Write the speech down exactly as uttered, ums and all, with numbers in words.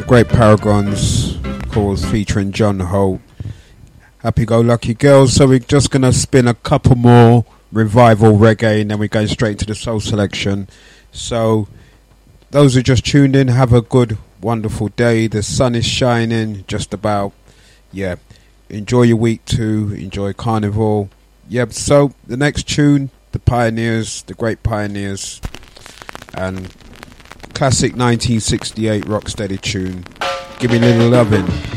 The Great Paragons, of course, featuring John Holt. Happy Go Lucky Girls. So we're just going to spin a couple more revival reggae and then we're going straight into the soul selection. So those who just tuned in, have a good, wonderful day. The sun is shining just about. Yeah. Enjoy your week too. Enjoy Carnival. Yep. So the next tune, the Pioneers, the Great Pioneers, and classic nineteen sixty-eight Rocksteady tune. Give me a little lovin'.